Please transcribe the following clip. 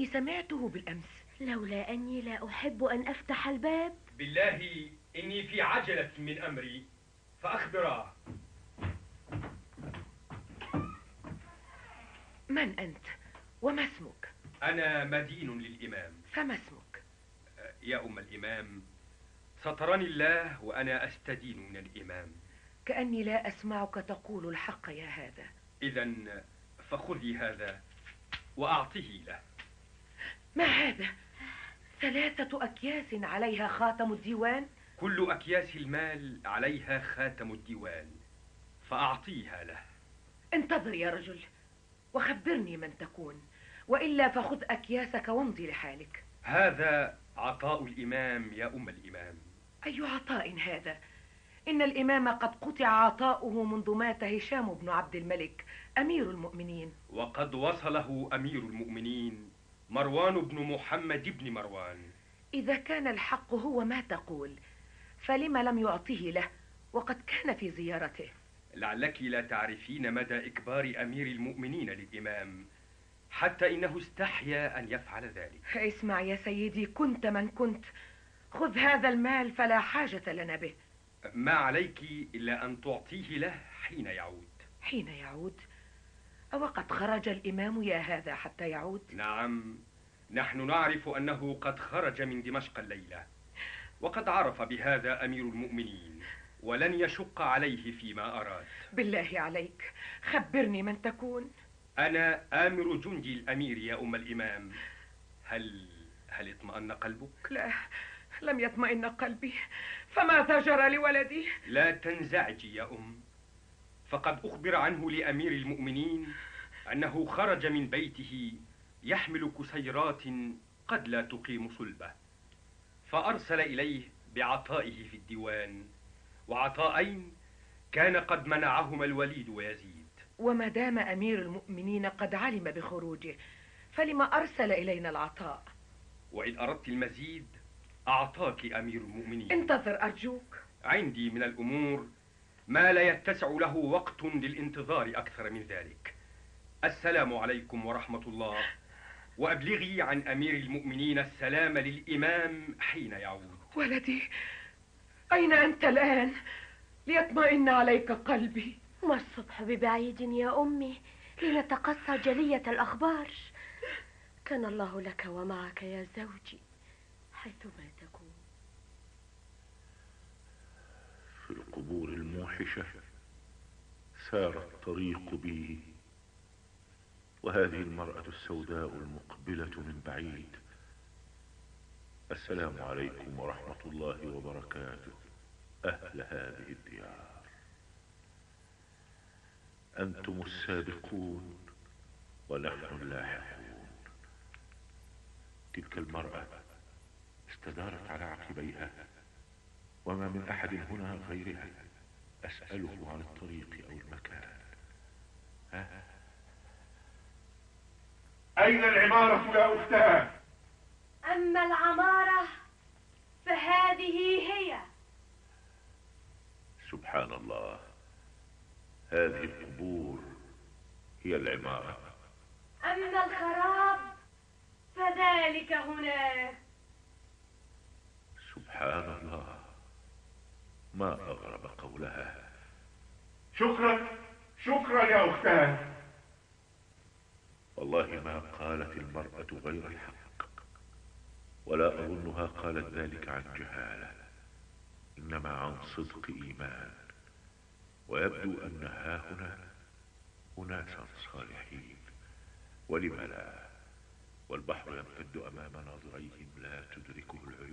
سمعته بالأمس. لولا أني لا أحب أن أفتح الباب. بالله إني في عجلة من أمري، فأخبراه. من أنت؟ وما اسمك؟ أنا مدين للإمام. فما اسمك؟ يا أم الإمام، سترني الله وأنا أستدين من الإمام. كأني لا أسمعك تقول الحق يا هذا. إذن فخذي هذا وأعطيه له. ما هذا؟ 3 أكياس عليها خاتم الديوان؟ كل أكياس المال عليها خاتم الديوان، فأعطيها له. انتظر يا رجل وخبرني من تكون، وإلا فخذ أكياسك وامضي لحالك. هذا عطاء الإمام يا أم الإمام. أي عطاء هذا؟ إن الإمام قد قطع عطاؤه منذ مات هشام بن عبد الملك أمير المؤمنين، وقد وصله أمير المؤمنين مروان بن محمد بن مروان. إذا كان الحق هو ما تقول فلما لم يعطيه له وقد كان في زيارته؟ لعلك لا تعرفين مدى إكبار أمير المؤمنين للإمام، حتى إنه استحيا أن يفعل ذلك. اسمع يا سيدي، كنت من كنت، خذ هذا المال فلا حاجة لنا به. ما عليك إلا أن تعطيه له حين يعود. حين يعود؟ أو قد خرج الإمام يا هذا حتى يعود؟ نعم، نحن نعرف أنه قد خرج من دمشق الليلة، وقد عرف بهذا أمير المؤمنين ولن يشق عليه فيما أراد. بالله عليك خبرني من تكون. أنا آمر جندي الأمير يا أم الإمام. هل اطمأن قلبك؟ لا، لم يطمئن قلبي. فماذا جرى لولدي؟ لا تنزعجي يا فقد أخبر عنه لأمير المؤمنين أنه خرج من بيته يحمل كسيرات قد لا تقيم صلبه، فأرسل إليه بعطائه في الديوان، وعطائين كان قد منعهما الوليد ويزيد. وما دام أمير المؤمنين قد علم بخروجه فلما أرسل إلينا العطاء؟ وإن أردت المزيد أعطاك أمير المؤمنين. انتظر أرجوك. عندي من الأمور ما لا يتسع له وقت للانتظار أكثر من ذلك. السلام عليكم ورحمة الله، وأبلغي عن أمير المؤمنين السلام للإمام حين يعود. ولدي، أين أنت الآن؟ ليطمئن عليك قلبي. ما الصبح ببعيد يا أمي لنتقصى جلية الأخبار. كان الله لك ومعك يا زوجي حيثما تكون. في القبور الموحشة سار الطريق بي، وهذه المرأة السوداء المقبلة من بعيد. السلام عليكم ورحمة الله وبركاته أهل هذه الديار. أنتم السابقون ونحن اللاحقون. تلك المرأة استدارت على عقبيها، وما من أحد هنا غيرها أسأله عن الطريق أو المكان. أين العمارة يا أختاه؟ أما العمارة فهذه هي. سبحان الله، هذه القبور هي العمارة. أما الخراب فذلك هناك. سبحان الله، ما أغرب قولها. شكرا شكرا يا أختاه. والله ما قالت المرأة غير الحق، ولا أظنها قالت ذلك عن جهالة، إنما عن صدق إيمان. ويبدو أن هاهنا أناسا صالحين، ولم لا، والبحر يمتد أمام ناظريهم لا تدركه العيون.